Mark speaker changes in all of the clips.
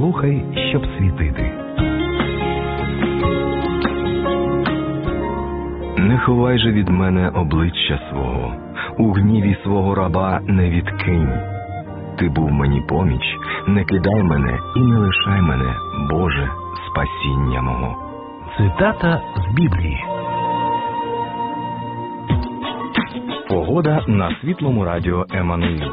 Speaker 1: Слухай, щоб світити. Не ховай же від мене обличчя свого, у гніві свого раба не відкинь. Ти був мені поміч, не кидай мене і не лишай мене, Боже, спасіння мого.
Speaker 2: Цитата з Біблії.
Speaker 1: Погода на Світлому радіо Еммануїл.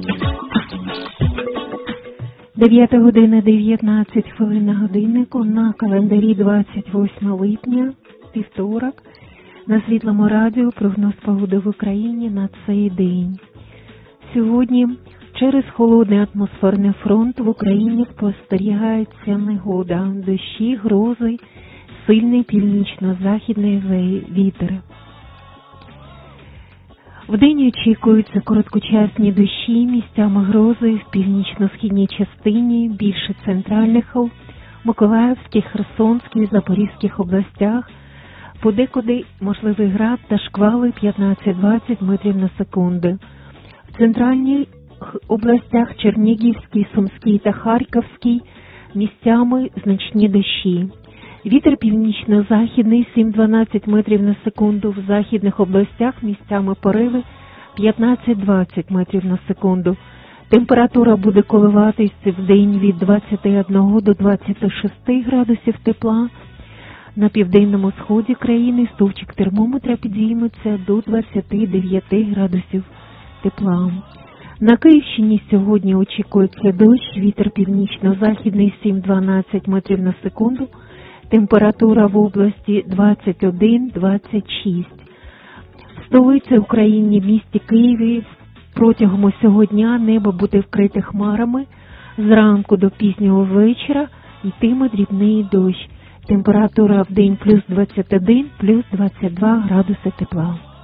Speaker 3: 9 година 19 хвилин на годиннику, на календарі 28 липня, вівторок. На Світлому радіо прогноз погоди в Україні на цей день. Сьогодні через холодний атмосферний фронт в Україні спостерігається негода, дощі, грози, сильний північно-західний вітер. Вдень очікуються короткочасні дощі, місцями грози в північно-східній частині, більше центральних, Миколаївській, Херсонській, Запорізьких областях, подекуди можливий град та шквали 15-20 метрів на секунду. В центральних областях Чернігівській, Сумській та Харківській місцями значні дощі. Вітер північно-західний 7-12 метрів на секунду, в західних областях місцями пориви 15-20 метрів на секунду. Температура буде коливатися в день від 21 до 26 градусів тепла. На південному сході країни стовпчик термометра підійметься до 29 градусів тепла. На Київщині сьогодні очікується дощ, вітер північно-західний 7-12 метрів на секунду. Температура в області 21-26. В столиці України, в місті Києві, протягом усього дня небо буде вкрите хмарами. Зранку до пізнього вечора йтиме дрібний дощ. Температура в день плюс 21, плюс 22 градуси тепла.